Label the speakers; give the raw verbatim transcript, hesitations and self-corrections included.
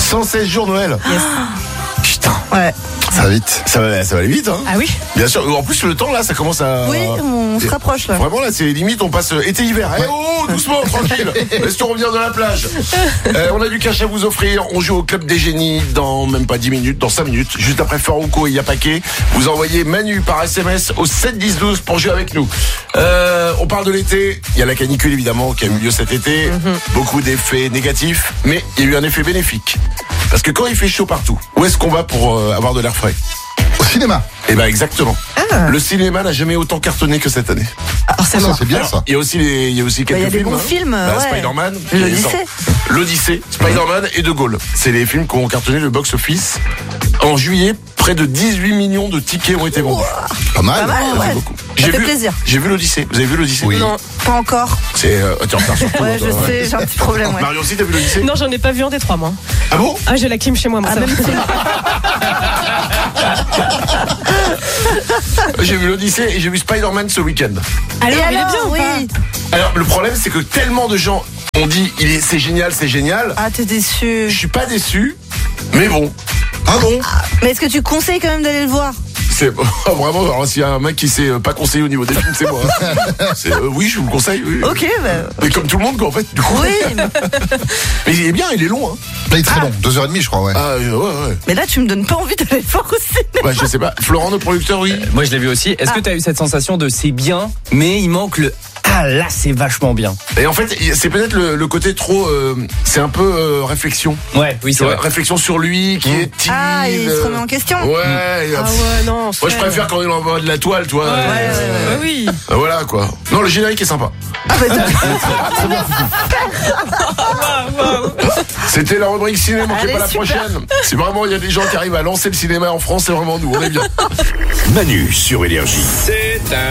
Speaker 1: cent seize jours Noël.
Speaker 2: Yes.
Speaker 1: Putain.
Speaker 2: Ouais.
Speaker 1: Ça va vite. Ça va, ça va aller vite, hein.
Speaker 2: Ah oui.
Speaker 1: Bien sûr. En plus, le temps, là, ça commence à...
Speaker 2: Oui, on se rapproche, là.
Speaker 1: Vraiment, là, c'est limite, on passe été-hiver. Eh oh, doucement, tranquille. Laisse-toi revenir de la plage. Euh, on a du cash à vous offrir. On joue au Club des Génies dans même pas dix minutes, dans cinq minutes. Juste après Farouko et Yapake. Vous envoyez Manu par S M S au sept dix douze pour jouer avec nous. Euh, on parle de l'été. Il y a la canicule, évidemment, qui a eu lieu cet été. Mm-hmm. Beaucoup d'effets négatifs. Mais il y a eu un effet bénéfique. Parce que quand il fait chaud partout, où est-ce qu'on va pour euh, avoir de l'air frais?
Speaker 3: Au cinéma.
Speaker 1: Eh ben exactement.
Speaker 2: Ah.
Speaker 1: Le cinéma n'a jamais autant cartonné que cette année.
Speaker 2: Alors, c'est,
Speaker 3: ça, c'est bien ça.
Speaker 1: Il y a aussi les, il y a aussi quelques
Speaker 2: bah, il y a des
Speaker 1: films.
Speaker 2: bons
Speaker 1: hein.
Speaker 2: films.
Speaker 1: Bah,
Speaker 2: ouais.
Speaker 1: Spider-Man,
Speaker 2: L'Odyssée.
Speaker 1: l'Odyssée, Spider-Man et De Gaulle. C'est les films qui ont cartonné le box-office. En juillet, près de dix-huit millions de tickets ont été vendus.
Speaker 3: Pas mal.
Speaker 2: Pas mal,
Speaker 1: Ça fait
Speaker 2: ouais.
Speaker 1: beaucoup.
Speaker 2: Ça
Speaker 1: J'ai
Speaker 2: fait
Speaker 1: vu,
Speaker 2: plaisir.
Speaker 1: J'ai vu l'Odyssée. Vous avez vu l'Odyssée?
Speaker 3: Oui.
Speaker 2: Non, pas encore.
Speaker 1: C'est euh, t'es en retard sur tout,
Speaker 2: Ouais,
Speaker 1: toi,
Speaker 2: je sais, j'ai un petit problème. Ouais.
Speaker 1: Marion aussi, t'as vu l'Odyssée?
Speaker 4: Non, j'en ai pas vu un des trois, moi.
Speaker 1: Ah bon?
Speaker 4: Ah, j'ai la clim chez moi, moi.
Speaker 2: Ah,
Speaker 4: ça
Speaker 2: même si-
Speaker 1: J'ai vu l'Odyssée et j'ai vu Spider-Man ce week-end.
Speaker 4: Alors,
Speaker 2: Et
Speaker 4: il est
Speaker 2: alors,
Speaker 4: bien ou
Speaker 2: oui.
Speaker 4: pas?
Speaker 1: Alors le problème, c'est que tellement de gens ont dit il est, c'est génial, c'est génial.
Speaker 2: Ah, t'es déçu.
Speaker 1: Je suis pas déçu, mais bon.
Speaker 3: Ah bon?
Speaker 2: Mais est-ce que tu conseilles quand même d'aller le voir?
Speaker 1: C'est oh, vraiment, alors s'il y a un mec qui sait pas conseiller au niveau des films, c'est moi. C'est, euh, oui, je vous le conseille. Oui.
Speaker 2: Ok, bah.
Speaker 1: Mais comme tout le monde, quoi, en fait. Du coup.
Speaker 2: Oui,
Speaker 1: Mais il est bien, il est long. Hein.
Speaker 3: Là, il est très long. Deux heures et demie, je crois, ouais.
Speaker 1: Ah, euh, ouais, ouais.
Speaker 2: mais là, tu me donnes pas envie d'aller le voir au cinéma.
Speaker 1: Bah, je sais pas. Florent, notre producteur, oui.
Speaker 5: Moi je l'ai vu aussi. Est-ce
Speaker 2: Ah.
Speaker 5: que tu as eu cette sensation de c'est bien, mais il manque le ah là c'est vachement bien.
Speaker 1: Et en fait, c'est peut-être le, le côté trop. Euh, c'est un peu euh, réflexion.
Speaker 5: Ouais, oui
Speaker 1: Tu
Speaker 5: c'est
Speaker 1: vois,
Speaker 5: vrai.
Speaker 1: réflexion sur lui, qui est timide.
Speaker 2: Ah, il se remet en question.
Speaker 1: Ouais. et,
Speaker 4: Ah
Speaker 1: pff,
Speaker 4: ouais, non.
Speaker 1: Moi, je préfère quand il envoie de la toile, tu vois.
Speaker 4: Ouais,
Speaker 1: Euh,
Speaker 4: ouais, ouais, ouais, oui.
Speaker 1: euh, Voilà, quoi. Non, le générique est sympa.
Speaker 2: Ah, bah,
Speaker 1: C'était la rubrique cinéma, manquez
Speaker 2: Allez,
Speaker 1: pas la
Speaker 2: super.
Speaker 1: prochaine. C'est vraiment, il y a des gens qui arrivent à lancer le cinéma en France, c'est vraiment nous, on est bien.
Speaker 6: Manu sur Énergie.
Speaker 7: C'est un